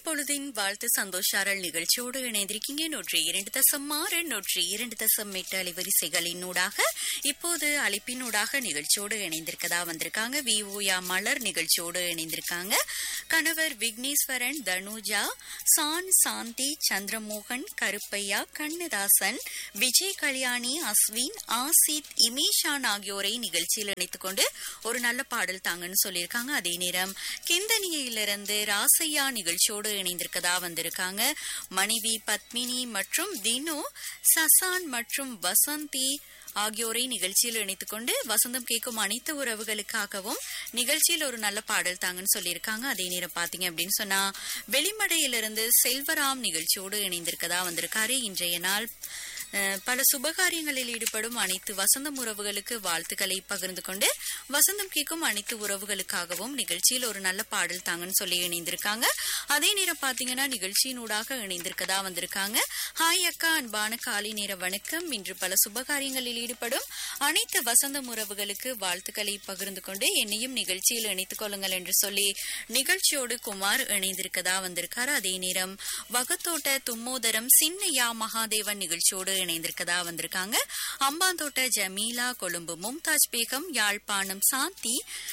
பொழுதின் வாழ்த்து சந்தோஷாரல் நிகழ்ச்சியோடு இணைந்திருக்கீங்க. 102.6 102.8 அலைவரிசைகளினூடாக இப்போது அழைப்பினூடாக நிகழ்ச்சியோடு இணைந்திருக்கதா வந்திருக்காங்க. விஓயா மலர் நிகழ்ச்சியோடு இணைந்திருக்காங்க. கணவர் விக்னேஸ்வரன், தனுஜா, சான், சாந்தி, சந்திரமோகன், கருப்பையா, கண்ணதாசன், விஜய், கல்யாணி, அஸ்வின், ஆசித், இமேஷான் ஆகியோரை நிகழ்ச்சியில் இணைத்துக் கொண்டு ஒரு நல்ல பாடல் தாங்கன்னு சொல்லியிருக்காங்க. அதே நேரம் கிந்தனியிலிருந்து ராசையா நிகழ்ச்சியோடு இணைந்திருக்கதா வந்திருக்காங்க. மனைவி பத்மினி மற்றும் தினு, சசான் மற்றும் வசந்தி ஆகியோரை நிகழ்ச்சியில் இணைத்துக் கொண்டு வசந்தம் கேட்கும் அனைத்து உறவுகளுக்காகவும் நிகழ்ச்சியில் ஒரு நல்ல பாடல் தாங்கன்னு சொல்லியிருக்காங்க. அதே நேரம் பாத்தீங்க அப்படின்னு சொன்னா வெளிமடையிலிருந்து செல்வராம் நிகழ்ச்சியோடு இணைந்திருக்கதா வந்திருக்காரு. இன்றைய நாள் பல சுபகாரியங்களில் ஈடுபடும் அனைத்து வசந்தம் உறவுகளுக்கு வாழ்த்துக்களை பகிர்ந்து கொண்டு வசந்தம் கேட்கும் அனைத்து உறவுகளுக்காகவும் நிகழ்ச்சியில் ஒரு நல்ல பாடல் தாங்கன்னு சொல்லி இணைந்திருக்காங்க. அதே நேரம் பாத்தீங்கன்னா நிகழ்ச்சியினூடாக இணைந்திருக்கதா வந்திருக்காங்க. ஹாய் அக்கா, அன்பான காலை நேர வணக்கம். இன்று பல சுபகாரியங்களில் ஈடுபடும் அனைத்து வசந்தம் உறவுகளுக்கு வாழ்த்துக்களை பகிர்ந்து கொண்டு என்னையும் நிகழ்ச்சியில் இணைத்துக் கொள்ளுங்கள் என்று சொல்லி நிகழ்ச்சியோடு குமார் இணைந்திருக்கதா வந்திருக்காரு. அதே நேரம் வகத்தோட்ட தும்மோதரம் சின்னையா மகாதேவன் நிகழ்ச்சியோடு இணைந்திருக்கதா வந்திருக்காங்க. அம்பாந்தோட்ட ஜமீலா, கொழும்பு மும்தாஜ் பேகம், யாழ்ப்பாணம் சாந்தி,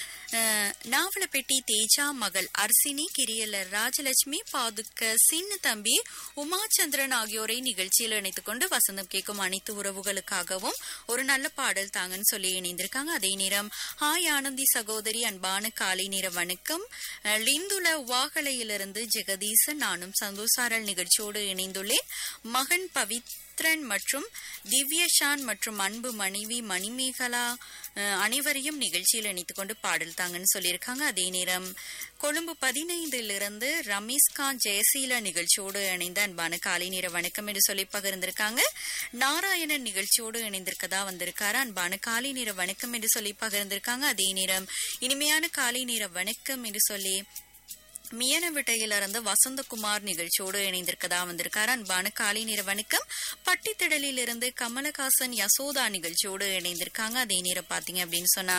நாவலப்பெட்டி தேஜா மகள் அர்சினி, கிரியலர் ராஜலட்சுமி, பாதுக்க சின்ன தம்பி உமாச்சந்திரன் ஆகியோரை நிகழ்ச்சியில் இணைத்துக் கொண்டு வசந்தம் கேட்கும் அனைத்து உறவுகளுக்காகவும் ஒரு நல்ல பாடல் தாங்கன்னு சொல்லி இணைந்திருக்காங்க. அதே நேரம் ஹாய் ஆனந்தி சகோதரி, அன்பான காலை நேர வணக்கம். லிந்துல வாகலையிலிருந்து ஜெகதீசன், நானும் சந்தோஷாரல் நிகழ்ச்சியோடு இணைந்துள்ளேன். மகன் பவித்ரன் மற்றும் திவ்யஷான் மற்றும் அன்பு மனைவி மணிமேகலா அனைவரையும் நிகழ்ச்சியில் இணைத்துக் கொண்டு பாடல் தாங்கன்னு சொல்லியிருக்காங்க. அதே நேரம் கொழும்பு 15 ரமேஷ்கான் ஜெயசீல நிகழ்ச்சியோடு இணைந்த அன்பான காலை நேர வணக்கம் என்று சொல்லி பகிர்ந்திருக்காங்க. நாராயணன் நிகழ்ச்சியோடு இணைந்திருக்கதா வந்திருக்காரு. அன்பான காலை நேர வணக்கம் என்று சொல்லி பகிர்ந்திருக்காங்க. அதே நேரம் இனிமையான காலை நேர வணக்கம் என்று சொல்லி மியனவிட்டையிலிருந்து வசந்தகுமார் நிகழ்ச்சியோடு இணைந்திருக்கதா வந்திருக்காரு. அன்பான காலை நேர வணக்கம். பட்டித்திடலிலிருந்து கமலஹாசன் யசோதா நிகழ்ச்சியோடு இணைந்திருக்காங்க. அதே நேரம் பாத்தீங்க அப்படின்னு சொன்னா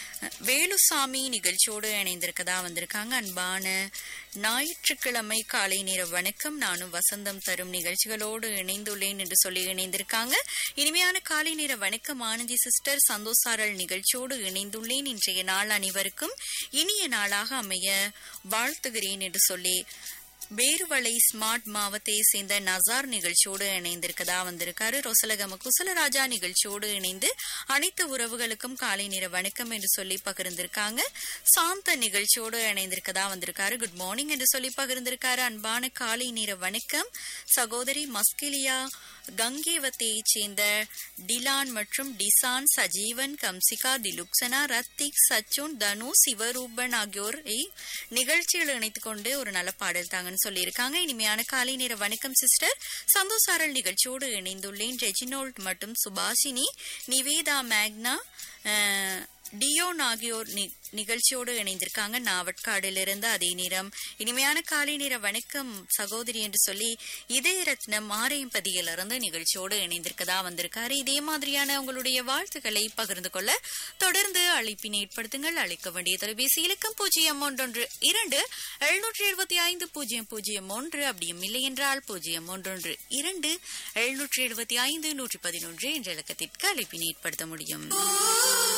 வேலுசாமி நிகழ்ச்சியோடு இணைந்திருக்கதா வந்திருக்காங்க. அன்பான ஞாயிற்றுக்கிழமை காலை நேர வணக்கம். நானும் வசந்தம் தரும் நிகழ்ச்சிகளோடு இணைந்துள்ளேன் என்று சொல்லி இணைந்திருக்காங்க. இனிமையான காலை நேர வணக்கம் ஆனந்தி சிஸ்டர், சந்தோஷாரல் நிகழ்ச்சியோடு இணைந்துள்ளேன். இன்றைய நாள் அனைவருக்கும் இனிய நாளாக அமைய வாழ்த்துகிறேன் என்று சொல்லி பேருவளை ஸ்மார்ட் மாவத்தை சேர்ந்த நசார் நிகழ்ச்சியோடு இணைந்திருக்கதா வந்திருக்காரு. ரொசலகம குசலராஜா நிகழ்ச்சியோடு இணைந்து அனைத்து உறவுகளுக்கும் காலை நேர வணக்கம் என்று சொல்லி பகிர்ந்திருக்காங்க. சாந்த நிகழ்ச்சியோடு இணைந்திருக்கதா வந்திருக்காரு. குட் மார்னிங் என்று சொல்லி பகிர்ந்திருக்காரு. அன்பான காலை நேர வணக்கம் சகோதரி மஸ்கிலியா கங்கேவத்தையை சேர்ந்த டிலான் மற்றும் டிசான், சஜீவன், கம்சிகா, திலுக்சனா, ரத்திக், சச்சுன், தனு, சிவரூபன் ஆகியோரை நிகழ்ச்சியில் இணைத்துக் கொண்டு ஒரு நல்ல பாடல் தாங்கன்னு சொல்லியிருக்காங்க. இனிமையான காலை நேர வணக்கம் சிஸ்டர், சந்தோஷாரல் நிகழ்ச்சியோடு இணைந்துள்ளேன். ரெஜினோல்ட் மற்றும் சுபாஷினி, நிவேதா, மேக்னா, டியோன் ஆகியோர் நிகழ்ச்சியோடு இணைந்திருக்காங்க நாவட்காடிலிருந்து. அதே நேரம் இனிமையான காலை நேர வணக்கம் சகோதரி என்று சொல்லி இதய ரத்னம் ஆரையம்பதியிலிருந்து நிகழ்ச்சியோடு இணைந்திருக்கதா வந்திருக்காரு. இதே மாதிரியான உங்களுடைய வாழ்த்துக்களை பகிர்ந்து கொள்ள தொடர்ந்து அழைப்பினை ஏற்படுத்துங்கள். அழைக்க வேண்டிய தொலைபேசி இலக்கம் 0112 775 001, அப்படியும் இல்லை என்றால் 0112 775 111 என்ற இலக்கத்திற்கு அழைப்பினை ஏற்படுத்த முடியும்.